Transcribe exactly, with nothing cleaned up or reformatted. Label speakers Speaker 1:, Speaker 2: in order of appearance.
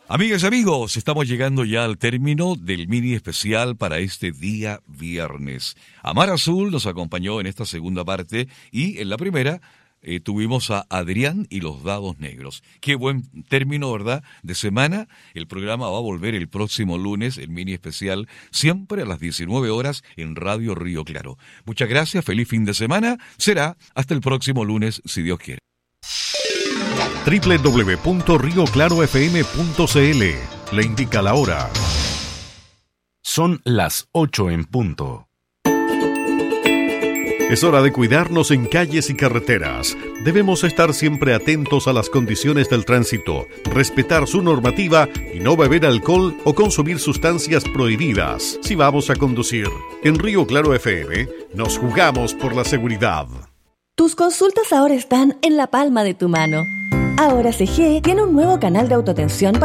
Speaker 1: Amigas y amigos, estamos llegando ya al término del mini especial para este día viernes. Amar Azul nos acompañó en esta segunda parte y en la primera eh, tuvimos a Adrián y los Dados Negros. Qué buen término, ¿verdad?, de semana. El programa va a volver el próximo lunes, el mini especial, siempre a las diecinueve horas en Radio Río Claro. Muchas gracias, feliz fin de semana. Será hasta el próximo lunes, si Dios quiere.
Speaker 2: doble u doble u doble u punto río claro f m punto c l le indica la hora. Son las ocho en punto. Es hora de cuidarnos en calles y carreteras. Debemos estar siempre atentos a las condiciones del tránsito, respetar su normativa y no beber alcohol o consumir sustancias prohibidas si vamos a conducir. En Río Claro F M nos jugamos por la seguridad.
Speaker 3: Tus consultas ahora están en la palma de tu mano. Ahora C G tiene un nuevo canal de autoatención